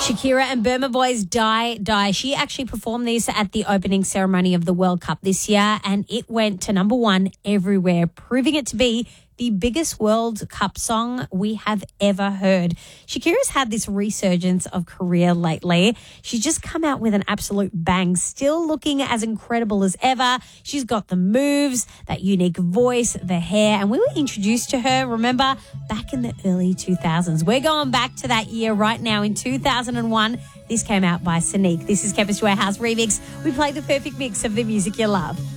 Shakira and Burma Boy's Die Die. She actually performed this at the opening ceremony of the World Cup this year, and it went to number one everywhere, proving it to be the biggest World Cup song we have ever heard. Shakira's had this resurgence of career lately. She's just come out with an absolute bang, still looking as incredible as ever. She's got the moves, that unique voice, the hair, and we were introduced to her, remember, back in the early 2000s. We're going back to that year right now in 2001. This came out by Sonique. This is Chemist Warehouse Remix. We play the perfect mix of the music you love.